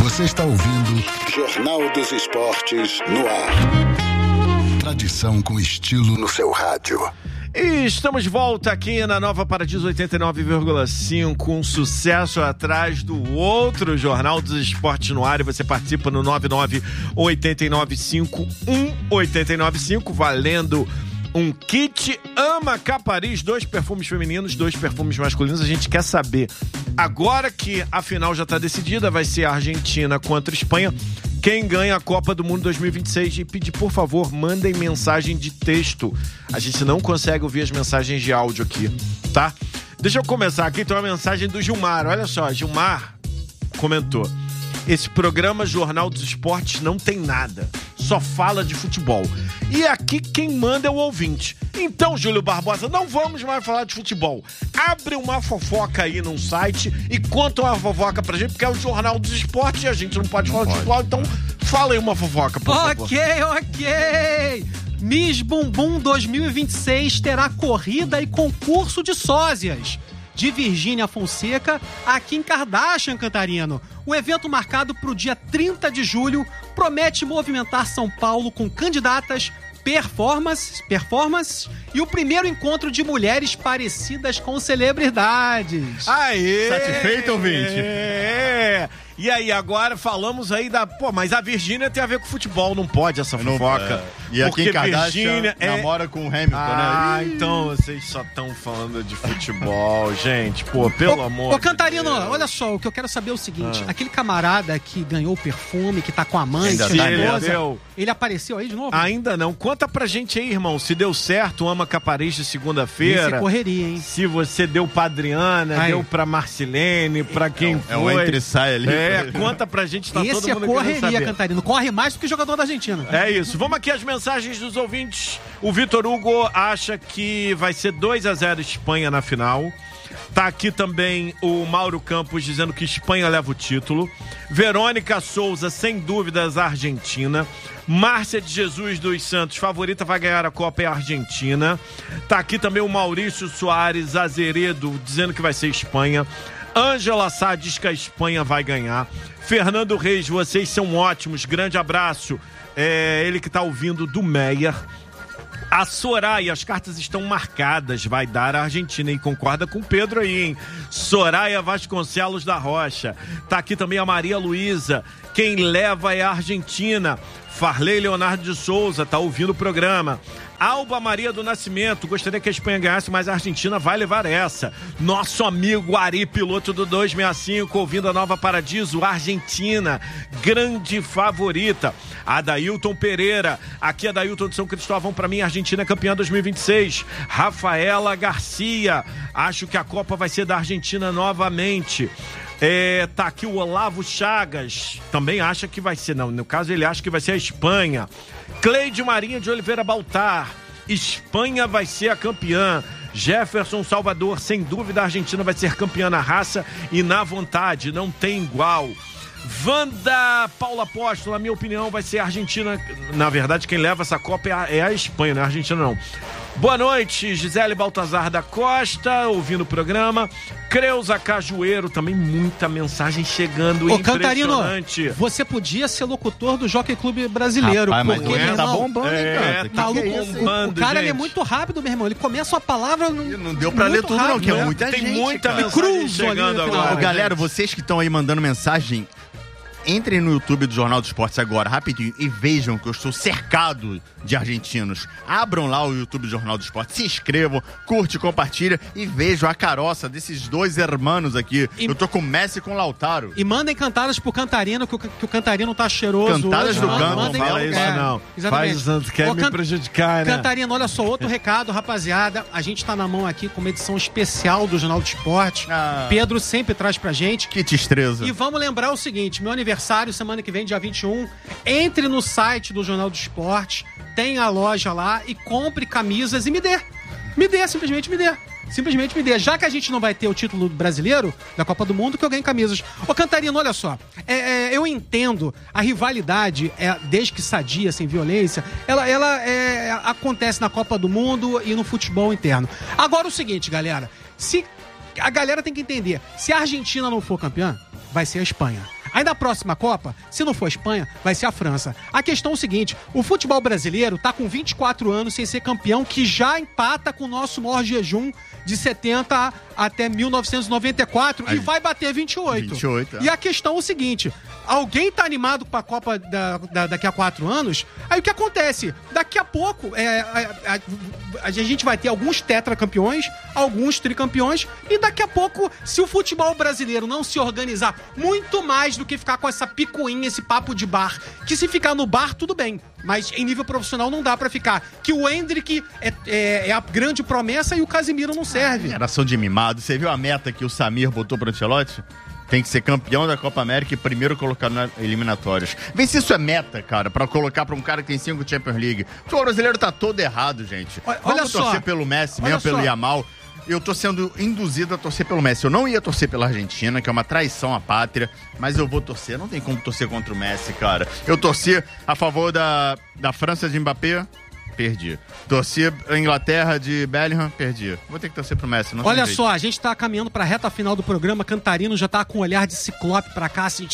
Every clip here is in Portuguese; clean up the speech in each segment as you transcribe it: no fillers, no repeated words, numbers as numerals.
Você está ouvindo Jornal dos Esportes no ar. Tradição com estilo no seu rádio. E estamos de volta aqui na Nova Paradiso 89,5, um sucesso atrás do outro Jornal dos Esportes no ar, e você participa no 99-895-1895, valendo um kit Ama Capariz, 2 perfumes femininos, 2 perfumes masculinos. A gente quer saber, agora que a final já está decidida, vai ser a Argentina contra a Espanha, quem ganha a Copa do Mundo 2026. E pedir, por favor, mandem mensagem de texto. A gente não consegue ouvir as mensagens de áudio aqui, tá? Deixa eu começar aqui, tem uma mensagem do Gilmar. Olha só, Gilmar comentou: esse programa Jornal dos Esportes não tem nada, só fala de futebol. E aqui quem manda é o ouvinte. Então, Júlio Barbosa, não vamos mais falar de futebol. Abre uma fofoca aí num site e conta uma fofoca pra gente, porque é o Jornal dos Esportes e a gente não pode falar de futebol, então fala aí uma fofoca, por favor. Ok. Miss Bumbum 2026 terá corrida e concurso de sósias. De Virgínia Fonseca a Kim Kardashian, Cantarino. O evento, marcado para o dia 30 de julho, promete movimentar São Paulo com candidatas, performance e o primeiro encontro de mulheres parecidas com celebridades. Aê! Satisfeito, ouvinte? E aí, agora falamos aí da... Pô, mas a Virgínia tem a ver com futebol, não pode essa fofoca. E a Kim Kardashian namora com o Hamilton, né? Então vocês só estão falando de futebol, gente. Pô, pelo amor de Deus. Ô, Cantarino, olha só, o que eu quero saber é o seguinte. Aquele camarada que ganhou o perfume, que tá com a amante, ele apareceu aí de novo? Ainda não. Conta pra gente aí, irmão, se deu certo o Ama Capariz de segunda-feira. Esse correria, hein? Se você deu pra Adriana, deu pra Marcilene, pra quem foi. É um entra e sai ali. Conta pra gente, tá todo mundo querendo saber. Esse é correria, Cantarino. Corre mais do que jogador da Argentina. É isso. Vamos aqui as mensagens dos ouvintes. O Vitor Hugo acha que vai ser 2-0 Espanha na final. Tá aqui também o Mauro Campos dizendo que Espanha leva o título. Verônica Souza, sem dúvidas, a Argentina. Márcia de Jesus dos Santos, favorita, vai ganhar a Copa, é a Argentina. Tá aqui também o Maurício Soares Azeredo dizendo que vai ser Espanha. Ângela Sá diz que a Espanha vai ganhar. Fernando Reis, vocês são ótimos, grande abraço. Ele que tá ouvindo do Meyer. A Soraya, as cartas estão marcadas, vai dar a Argentina, e concorda com o Pedro aí, hein? Soraya Vasconcelos da Rocha. Tá aqui também a Maria Luísa, quem leva é a Argentina. Farley Leonardo de Souza, tá ouvindo o programa. Alba Maria do Nascimento, gostaria que a Espanha ganhasse, mas a Argentina vai levar essa. Nosso amigo Ari, piloto do 265, ouvindo a Nova Paradiso, Argentina, grande favorita. Adailton Pereira, aqui Adailton de São Cristóvão, pra mim, Argentina campeã 2026. Rafaela Garcia, acho que a Copa vai ser da Argentina novamente. Tá aqui o Olavo Chagas, também acha que vai ser, não, no caso ele acha que vai ser a Espanha. Cleide Marinha de Oliveira Baltar, Espanha vai ser a campeã. Jefferson Salvador, sem dúvida a Argentina vai ser campeã na raça e na vontade, não tem igual. Wanda Paula Apóstolo, na minha opinião, vai ser a Argentina. Na verdade, quem leva essa Copa é a Espanha, não é a Argentina, não. Boa noite, Gisele Baltazar da Costa, ouvindo o programa. Creuza Cajueiro, também muita mensagem chegando. Ô, impressionante. Cantarino, você podia ser locutor do Jockey Clube Brasileiro. Rapaz, porque, mas tá bombando, o cara ele é muito rápido, meu irmão. Ele começa a palavra... Não deu pra ler tudo, não, que é muita gente. Tem muita cara. mensagem chegando agora. Galera, vocês que estão aí mandando mensagem, entrem no YouTube do Jornal dos Esportes agora, rapidinho, e vejam que eu estou cercado de argentinos. Abram lá o YouTube do Jornal dos Esportes, se inscrevam, curte, compartilha e vejam a caroça desses dois hermanos aqui. Eu tô com o Messi e com o Lautaro. E mandem cantadas pro Cantarino, que o Cantarino tá cheiroso. Cantadas hoje. do canto, não fala isso não. Exatamente. Quer me prejudicar, né? Cantarino, olha só, outro recado, rapaziada. A gente tá na mão aqui com uma edição especial do Jornal do Esporte. Pedro sempre traz pra gente. Que destreza. E vamos lembrar o seguinte, meu aniversário semana que vem, dia 21, entre no site do Jornal do Esporte, tem a loja lá e compre camisas e me dê, simplesmente me dê. Simplesmente me dê. Já que a gente não vai ter o título brasileiro da Copa do Mundo, que eu ganhe camisas. Ô, Cantarino, olha só. Eu entendo a rivalidade, desde que sadia, sem violência, ela acontece na Copa do Mundo e no futebol interno. Agora o seguinte, galera. A galera tem que entender. Se a Argentina não for campeã, vai ser a Espanha. Aí na próxima Copa, se não for a Espanha, vai ser a França. A questão é o seguinte, o futebol brasileiro tá com 24 anos sem ser campeão, que já empata com o nosso maior jejum de 70 até 1994 e vai bater 28. E a questão é o seguinte, alguém tá animado com a Copa daqui a 4 anos? Aí o que acontece? Daqui a pouco a gente vai ter alguns tetracampeões, alguns tricampeões, e daqui a pouco, se o futebol brasileiro não se organizar muito mais do que ficar com essa picuinha, esse papo de bar, que se ficar no bar, tudo bem, mas em nível profissional não dá pra ficar. Que o Endrick é a grande promessa e o Casemiro não serve. Geração de mimado. Você viu a meta que o Samir botou pro Ancelotti? Tem que ser campeão da Copa América e primeiro colocado nas eliminatórias. Vê se isso é meta, cara, pra colocar pra um cara que tem 5 Champions League. O futebol brasileiro tá todo errado, gente. Vamos torcer pelo Messi, mesmo pelo Yamal. Eu tô sendo induzido a torcer pelo Messi. Eu não ia torcer pela Argentina, que é uma traição à pátria, mas eu vou torcer. Não tem como torcer contra o Messi, cara. Eu torci a favor da França de Mbappé, perdi. Torci a Inglaterra de Bellingham, perdi. Vou ter que torcer pro Messi. Não Olha só, a gente tá caminhando pra reta final do programa. Cantarino já tá com um olhar de ciclope pra cá, assim...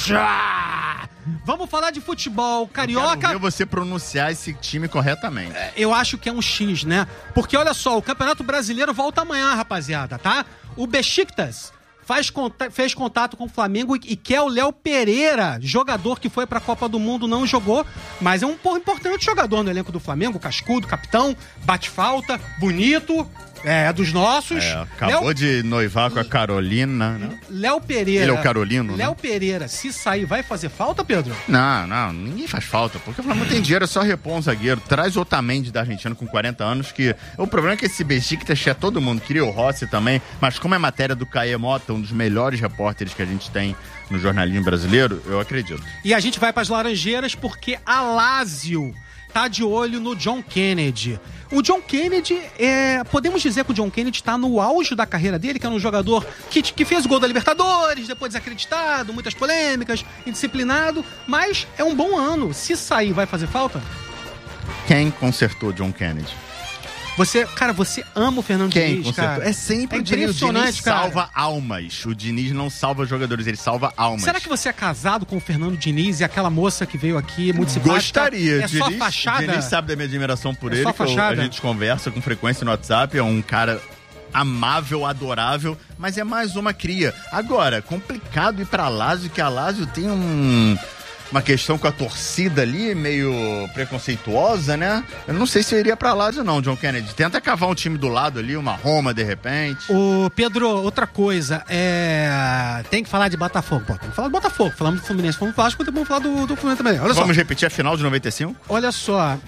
Vamos falar de futebol, carioca. Eu quero ver você pronunciar esse time corretamente. Eu acho que é um X, né? Porque olha só, o Campeonato Brasileiro volta amanhã, rapaziada, tá? O Besiktas fez contato com o Flamengo e quer o Léo Pereira, jogador que foi pra Copa do Mundo, não jogou, mas é um importante jogador no elenco do Flamengo, cascudo, capitão, bate falta, bonito, é dos nossos. Acabou de noivar com a Carolina, né? Léo Pereira. Ele é o Carolino, Léo né? Pereira, se sair, vai fazer falta, Pedro? Não, ninguém faz falta, porque o Flamengo tem dinheiro, é só repor um zagueiro. Traz Otamendi da Argentina com 40 anos, que o problema é que esse Besiktas é todo mundo, queria o Rossi também, mas como é matéria do Caê Mota, um dos melhores repórteres que a gente tem no jornalismo brasileiro, eu acredito. E a gente vai pras Laranjeiras porque a Lazio tá de olho no John Kennedy. O John Kennedy, podemos dizer que o John Kennedy tá no auge da carreira dele, que é um jogador que fez o gol da Libertadores, depois desacreditado, muitas polêmicas, indisciplinado, mas é um bom ano. Se sair, vai fazer falta? Quem consertou John Kennedy? Você ama o Fernando Diniz, cara. É sempre o Diniz. O Diniz salva almas. O Diniz não salva jogadores, ele salva almas. Será que você é casado com o Fernando Diniz e aquela moça que veio aqui, muito simpática? Gostaria. É só fachada? O Diniz sabe da minha admiração por ele, só fachada? A gente conversa com frequência no WhatsApp, é um cara amável, adorável, mas é mais uma cria. Agora, complicado ir pra Lazio, que a Lazio tem uma questão com a torcida ali, meio preconceituosa, né? Eu não sei se eu iria pra Lazio não, John Kennedy. Tenta cavar um time do lado ali, uma Roma, de repente. Ô, Pedro, outra coisa, tem que falar de Botafogo. Pô, tem que falar do Botafogo. Falamos do Fluminense, falamos do Vasco, então vamos falar do Fluminense também. Olha só. Vamos repetir a final de 95? Olha só,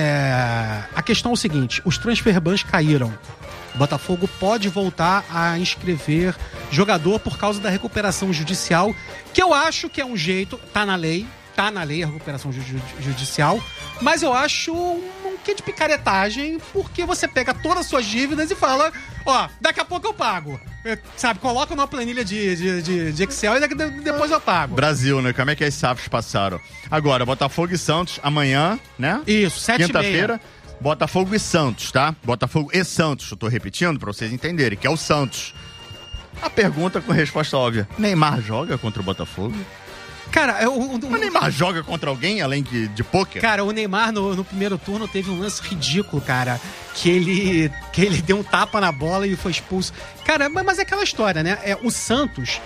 a questão é o seguinte, os transfer bans caíram. O Botafogo pode voltar a inscrever jogador por causa da recuperação judicial, que eu acho que é um jeito, tá na lei a recuperação judicial, mas eu acho um quê de picaretagem, porque você pega todas as suas dívidas e fala, daqui a pouco eu pago. Sabe, coloca numa planilha de Excel e depois eu pago. Brasil, né? Como é que as SAFs passaram? Agora, Botafogo e Santos, amanhã, né? Isso, 7h30. Quinta-feira. Botafogo e Santos, tá? Botafogo e Santos, eu tô repetindo pra vocês entenderem, que é o Santos. A pergunta com resposta óbvia: Neymar joga contra o Botafogo? Cara, o Neymar joga contra alguém além de pôquer? Cara, o Neymar no primeiro turno teve um lance ridículo, cara, que ele deu um tapa na bola e foi expulso. Cara, mas é aquela história, né? O Santos,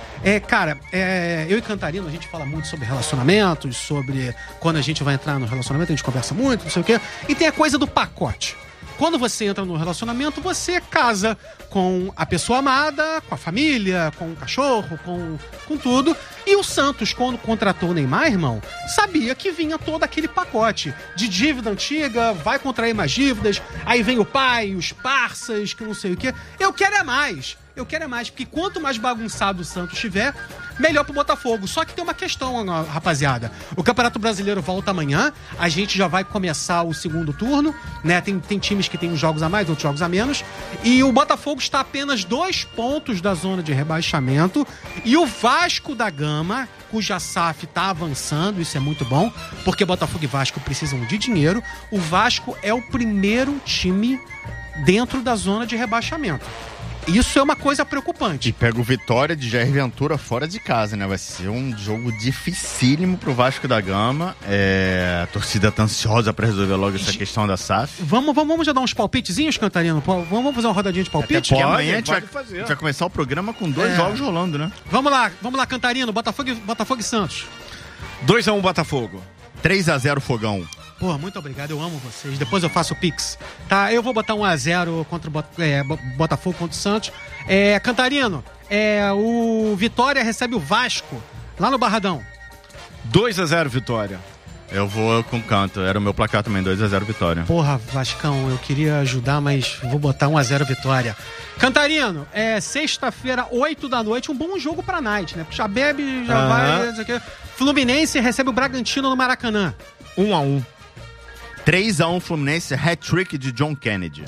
eu e Cantarino, a gente fala muito sobre relacionamentos, sobre quando a gente vai entrar no relacionamento, a gente conversa muito, não sei o quê. E tem a coisa do pacote. Quando você entra no relacionamento, você casa com a pessoa amada, com a família, com o cachorro, com tudo. E o Santos, quando contratou o Neymar, irmão, sabia que vinha todo aquele pacote de dívida antiga, vai contrair mais dívidas, aí vem o pai, os parças, que não sei o quê. Eu quero é mais, porque quanto mais bagunçado o Santos estiver, melhor pro Botafogo. Só que tem uma questão, rapaziada. O Campeonato Brasileiro volta amanhã, a gente já vai começar o segundo turno, né? Tem times que tem uns jogos a mais, outros jogos a menos. E o Botafogo está a apenas 2 pontos da zona de rebaixamento. E o Vasco da Gama, cuja SAF tá avançando, isso é muito bom, porque Botafogo e Vasco precisam de dinheiro. O Vasco é o primeiro time dentro da zona de rebaixamento. Isso é uma coisa preocupante. E pega o Vitória de Jair Ventura fora de casa, né? Vai ser um jogo dificílimo pro Vasco da Gama. A torcida tá ansiosa pra resolver logo essa questão da SAF. Vamos já dar uns palpitezinhos, Cantarino? Vamos fazer uma rodadinha de palpite? Porque amanhã a gente vai começar o programa com 2 jogos rolando, né? Vamos lá, Cantarino, Botafogo e Santos. 2-1 Botafogo. 3-0 Fogão. Pô, muito obrigado, eu amo vocês. Depois eu faço o Pix. Tá, eu vou botar 1-0 contra o Botafogo contra o Santos. Cantarino, o Vitória recebe o Vasco lá no Barradão. 2-0 Vitória. Eu vou com canto. Era o meu placar também, 2-0 Vitória. Porra, Vascão, eu queria ajudar, mas vou botar 1-0 Vitória. Cantarino, sexta-feira, 8 da noite, um bom jogo pra Night, né? Já bebe, já vai, não sei o quê. Fluminense recebe o Bragantino no Maracanã. 1-1. 3-1 Fluminense, hat-trick de John Kennedy.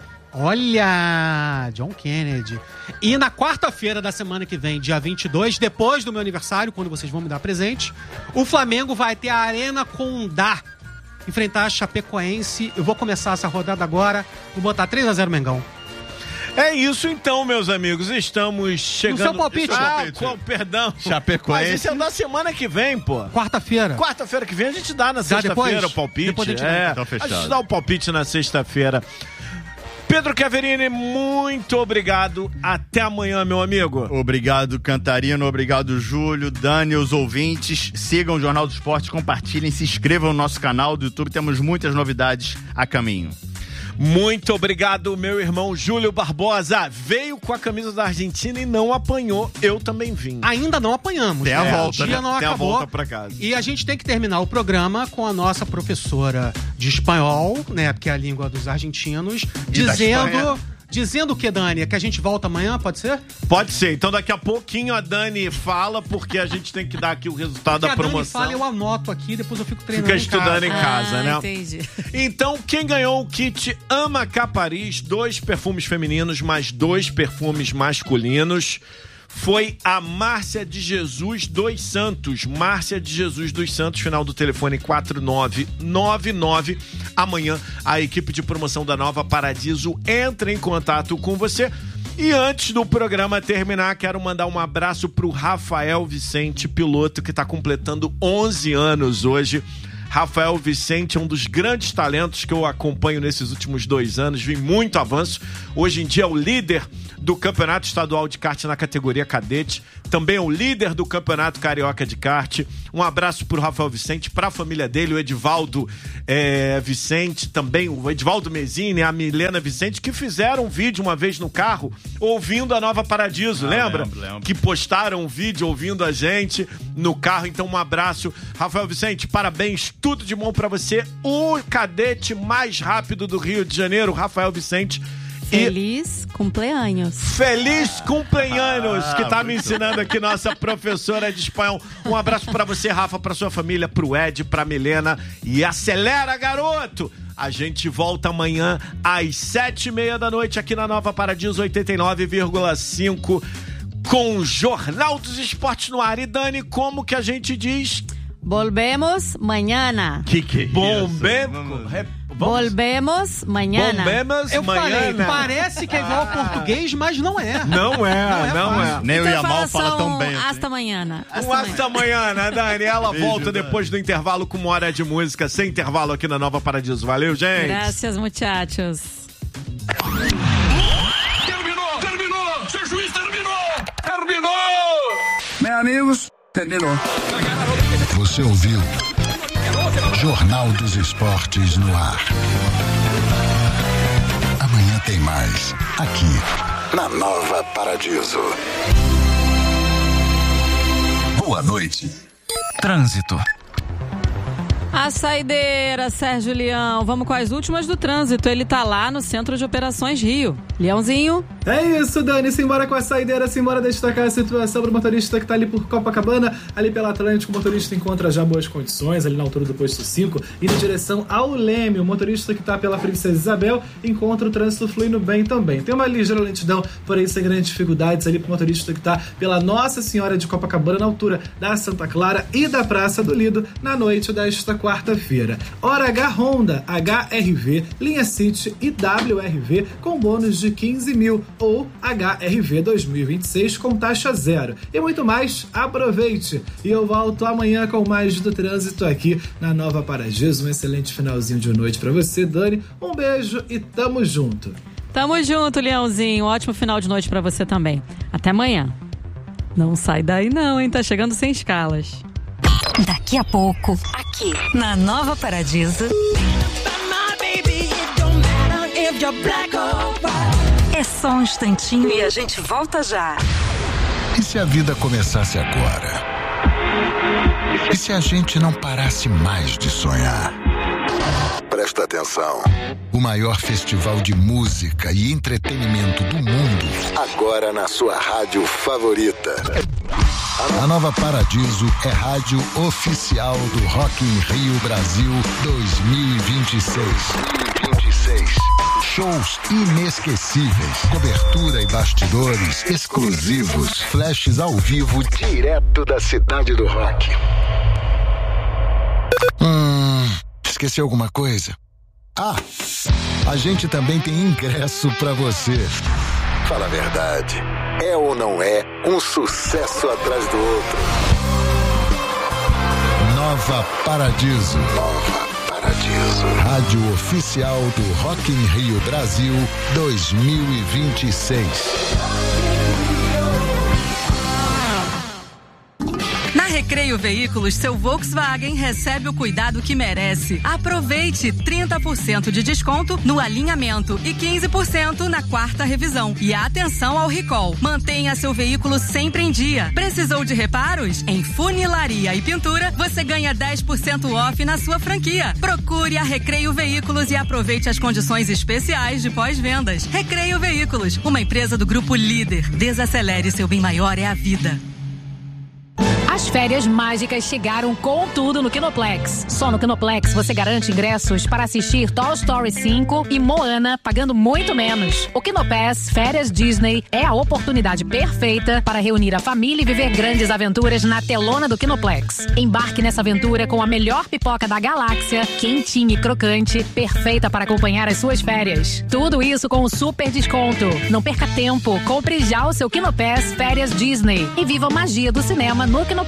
Olha, John Kennedy. E na quarta-feira da semana que vem, dia 22, depois do meu aniversário, quando vocês vão me dar presente, o Flamengo vai ter a Arena Condá enfrentar a Chapecoense. Eu vou começar essa rodada agora, vou botar 3-0 Mengão. É isso então, meus amigos. Estamos chegando... No seu palpite. Perdão. Chapecoense. Mas isso é da semana que vem, pô. Quarta-feira. Quarta-feira que vem a gente dá na sexta-feira o palpite. Depois a gente dá. Então, fechado. A gente dá o palpite na sexta-feira. Pedro Chiaverini, muito obrigado. Até amanhã, meu amigo. Obrigado, Cantarino. Obrigado, Júlio, Dani, os ouvintes. Sigam o Jornal do Esporte, compartilhem, se inscrevam no nosso canal do YouTube. Temos muitas novidades a caminho. Muito obrigado, meu irmão Júlio Barbosa. Veio com a camisa da Argentina e não apanhou. Eu também vim. Ainda não apanhamos. Tem a volta, o dia não Tem acabou. a volta pra casa. E a gente tem que terminar o programa com a nossa professora de espanhol, né? Porque é a língua dos argentinos, dizendo o que, Dani? Que a gente volta amanhã, pode ser? Pode ser. Então daqui a pouquinho a Dani fala, porque a gente tem que dar aqui o resultado da promoção. A Dani fala, eu anoto aqui, depois eu fico treinando Fica estudando em casa, né? Entendi. Então, quem ganhou o kit Amacá Paris, 2 perfumes femininos, mais 2 perfumes masculinos, foi a Márcia de Jesus dos Santos. Márcia de Jesus dos Santos, final do telefone 4999. Amanhã, a equipe de promoção da Nova Paradiso entra em contato com você. E antes do programa terminar, quero mandar um abraço pro Rafael Vicente, piloto, que está completando 11 anos hoje. Rafael Vicente é um dos grandes talentos que eu acompanho nesses últimos 2 anos, vi muito avanço. Hoje em dia é o líder do Campeonato Estadual de Kart na categoria cadete, também é o líder do Campeonato Carioca de Kart. Um abraço pro Rafael Vicente, pra família dele, o Edivaldo Vicente, também o Edivaldo Mezzini, a Milena Vicente, que fizeram um vídeo uma vez no carro ouvindo a Nova Paradiso, lembra? Lembro. Que postaram um vídeo ouvindo a gente no carro. Então um abraço, Rafael Vicente, parabéns, tudo de bom pra você. O cadete mais rápido do Rio de Janeiro, Rafael Vicente. Feliz cumpleaños. Feliz cumpleaños, que tá me ensinando aqui nossa professora de espanhol. Um abraço pra você, Rafa, pra sua família, pro Ed, pra Milena. E acelera, garoto! A gente volta amanhã às 7h30 da noite aqui na Nova Paradiso 89,5 com o Jornal dos Esportes no ar. E Dani, como que a gente diz? Volvemos mañana. Que é isso? Volvemos mañana. Volvemos Eu falei, amanhã. parece que é igual ao português, mas não é. Não é. Nem o Yamal fala tão bem. Hasta mañana. Hasta amanhã, né, Dani? Ela volta depois do intervalo com 1 hora de música, sem intervalo aqui na Nova Paradiso. Valeu, gente! Gracias, muchachos. Terminou! Seu juiz terminou! Meus amigos, terminou. Você ouviu Jornal dos Esportes no ar. Amanhã tem mais, aqui na Nova Paradiso. Boa noite. Trânsito. A saideira, Sérgio Leão. Vamos com as últimas do trânsito. Ele tá lá no Centro de Operações Rio. Leãozinho. É isso, Dani. Simbora com a saideira, simbora destacar a situação pro motorista que tá ali por Copacabana, ali pela Atlântico. O motorista encontra já boas condições, ali na altura do posto 5, indo em direção ao Leme. O motorista que tá pela Princesa Isabel encontra o trânsito fluindo bem também. Tem uma ligeira lentidão, porém sem grandes dificuldades ali pro motorista que tá pela Nossa Senhora de Copacabana, na altura da Santa Clara e da Praça do Lido, na noite desta quarta-feira. Hora H Honda, HRV, linha City e WRV com bônus de 15 mil. ou HRV 2026 com taxa zero. E muito mais, aproveite! E eu volto amanhã com mais do trânsito aqui na Nova Paradiso. Um excelente finalzinho de noite pra você, Dani. Um beijo e tamo junto. Tamo junto, Leãozinho. Ótimo final de noite pra você também. Até amanhã. Não sai daí não, hein? Tá chegando sem escalas. Daqui a pouco, aqui na Nova Paradiso. É só um instantinho e a gente volta já. E se a vida começasse agora? E se a gente não parasse mais de sonhar? Presta atenção. O maior festival de música e entretenimento do mundo, agora na sua rádio favorita. A Nova Paradiso é rádio oficial do Rock in Rio Brasil 2026. Shows inesquecíveis, cobertura e bastidores exclusivos, flashes ao vivo direto da cidade do rock. Esqueci alguma coisa? Ah, a gente também tem ingresso pra você. Fala a verdade, é ou não é um sucesso atrás do outro? Nova Paradiso. Rádio oficial do Rock in Rio Brasil 2026. Na Recreio Veículos, seu Volkswagen recebe o cuidado que merece. Aproveite 30% de desconto no alinhamento e 15% na quarta revisão. E atenção ao recall. Mantenha seu veículo sempre em dia. Precisou de reparos? Em funilaria e pintura, você ganha 10% off na sua franquia. Procure a Recreio Veículos e aproveite as condições especiais de pós-vendas. Recreio Veículos, uma empresa do Grupo Líder. Desacelere, seu bem maior é a vida. As férias mágicas chegaram com tudo no Kinoplex. Só no Kinoplex você garante ingressos para assistir Toy Story 5 e Moana pagando muito menos. O Kinopass Férias Disney é a oportunidade perfeita para reunir a família e viver grandes aventuras na telona do Kinoplex. Embarque nessa aventura com a melhor pipoca da galáxia, quentinha e crocante, perfeita para acompanhar as suas férias. Tudo isso com um super desconto. Não perca tempo, compre já o seu Kinopass Férias Disney e viva a magia do cinema no Kinoplex.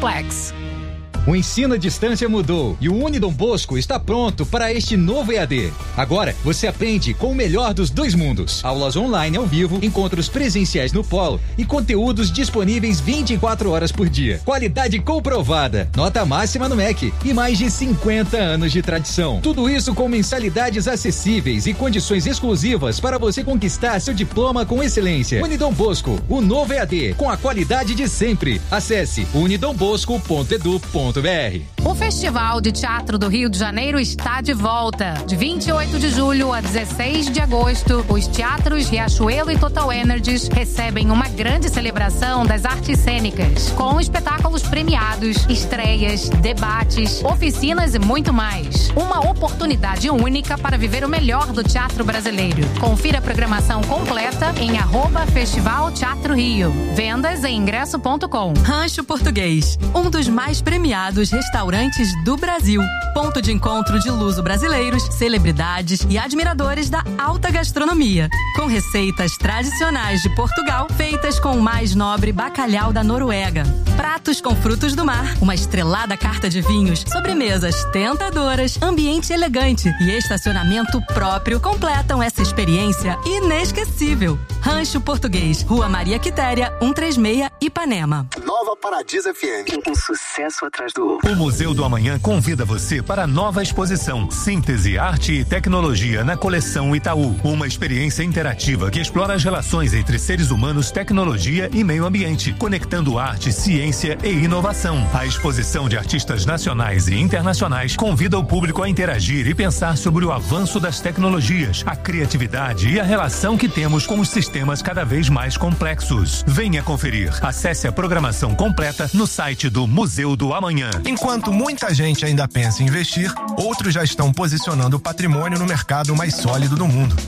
O ensino à distância mudou e o Unidom Bosco está pronto para este novo EAD. Agora, você aprende com o melhor dos dois mundos. Aulas online ao vivo, encontros presenciais no polo e conteúdos disponíveis 24 horas por dia. Qualidade comprovada, nota máxima no MEC e mais de 50 anos de tradição. Tudo isso com mensalidades acessíveis e condições exclusivas para você conquistar seu diploma com excelência. Unidom Bosco, o novo EAD, com a qualidade de sempre. Acesse unidombosco.edu.br. O Festival de Teatro do Rio de Janeiro está de volta. De 28 de julho a 16 de agosto, os teatros Riachuelo e Total Energies recebem uma grande celebração das artes cênicas, com espetáculos premiados, estreias, debates, oficinas e muito mais. Uma oportunidade única para viver o melhor do teatro brasileiro. Confira a programação completa em @Festival Teatro Rio. Vendas em ingresso.com. Rancho Português, um dos mais premiados restaurantes do Brasil. Ponto de encontro de luso-brasileiros, celebridades e admiradores da alta gastronomia. Com receitas tradicionais de Portugal, feitas com o mais nobre bacalhau da Noruega. Pratos com frutos do mar, uma estrelada carta de vinhos, sobremesas tentadoras, ambiente elegante e estacionamento próprio completam essa experiência inesquecível. Rancho Português, Rua Maria Quitéria, 136, Ipanema. Nova Paradiso FM. Um sucesso atrás do outro. O Museu do Amanhã convida você para a nova exposição Síntese, Arte e Tecnologia na coleção Itaú. Uma experiência interativa que explora as relações entre seres humanos, tecnologia e meio ambiente, conectando arte, ciência e inovação. A exposição de artistas nacionais e internacionais convida o público a interagir e pensar sobre o avanço das tecnologias, a criatividade e a relação que temos com os sistemas cada vez mais complexos. Venha conferir. Acesse a programação completa no site do Museu do Amanhã. Enquanto muita gente ainda pensa em investir, outros já estão posicionando o patrimônio no mercado mais sólido do mundo.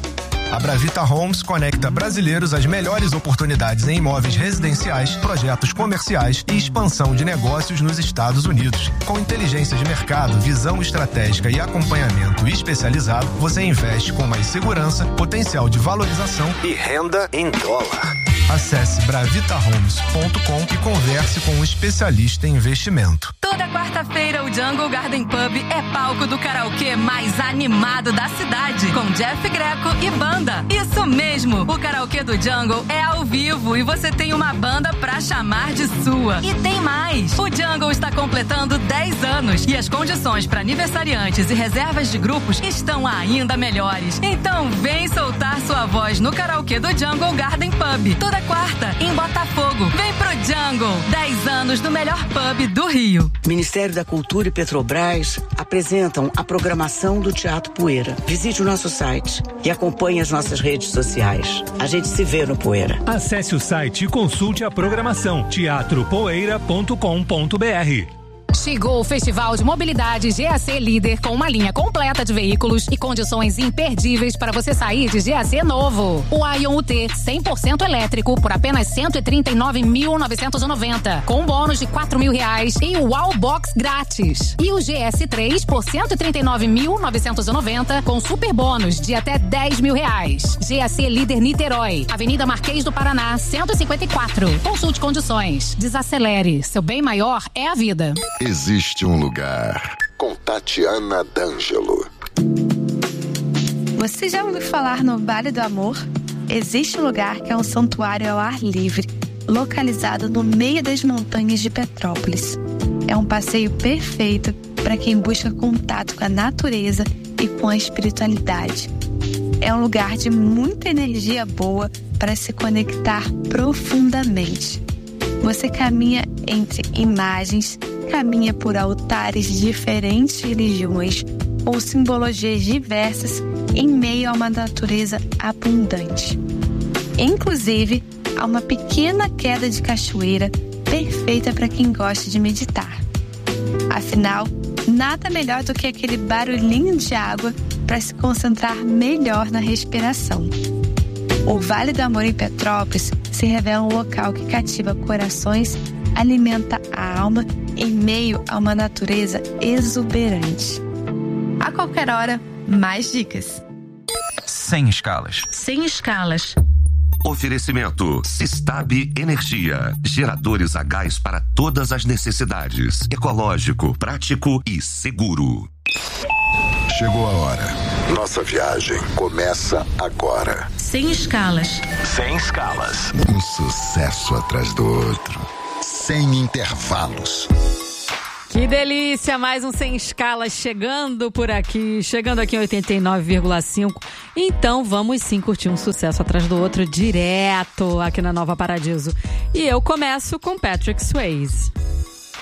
A Bravita Homes conecta brasileiros às melhores oportunidades em imóveis residenciais, projetos comerciais e expansão de negócios nos Estados Unidos. Com inteligência de mercado, visão estratégica e acompanhamento especializado, você investe com mais segurança, potencial de valorização e renda em dólar. Acesse bravitahomes.com e converse com um especialista em investimento. Toda quarta-feira, o Jungle Garden Pub é palco do karaokê mais animado da cidade, com Jeff Greco e banda. Isso mesmo, o karaokê do Jungle é ao vivo e você tem uma banda pra chamar de sua. E tem mais! O Jungle está completando 10 anos e as condições para aniversariantes e reservas de grupos estão ainda melhores. Então vem soltar sua voz no karaokê do Jungle Garden Pub. Toda quarta, em Botafogo. Vem pro Jungle. 10 anos do melhor pub do Rio. Ministério da Cultura e Petrobras apresentam a programação do Teatro Poeira. Visite o nosso site e acompanhe as nossas redes sociais. A gente se vê no Poeira. Acesse o site e consulte a programação teatropoeira.com.br. Chegou o Festival de Mobilidade GAC Líder com uma linha completa de veículos e condições imperdíveis para você sair de GAC novo. O Ion UT 100% elétrico por apenas R$ 139.990, com bônus de R$ 4.000 e o Wallbox grátis. E o GS3 por R$ 139.990, com super bônus de até R$ 10.000. GAC Líder Niterói, Avenida Marquês do Paraná, 154. Consulte condições. Desacelere. Seu bem maior é a vida. Existe um lugar com Tatiana D'Angelo. Você já ouviu falar no Vale do Amor? Existe um lugar que é um santuário ao ar livre, localizado no meio das montanhas de Petrópolis. É um passeio perfeito para quem busca contato com a natureza e com a espiritualidade. É um lugar de muita energia boa para se conectar profundamente. Você caminha entre imagens, caminha por altares de diferentes religiões ou simbologias diversas em meio a uma natureza abundante. Inclusive, há uma pequena queda de cachoeira perfeita para quem gosta de meditar. Afinal, nada melhor do que aquele barulhinho de água para se concentrar melhor na respiração. O Vale do Amor em Petrópolis se revela um local que cativa corações, alimenta a alma em meio a uma natureza exuberante. A qualquer hora, mais dicas. Sem escalas. Sem escalas. Oferecimento Sistab Energia. Geradores a gás para todas as necessidades. Ecológico, prático e seguro. Chegou a hora. Nossa viagem começa agora. Sem escalas. Sem escalas. Um sucesso atrás do outro. Sem intervalos. Que delícia, mais um Sem Escalas chegando por aqui, chegando aqui em 89,5. Então vamos sim curtir um sucesso atrás do outro direto aqui na Nova Paradiso. E eu começo com Patrick Swayze.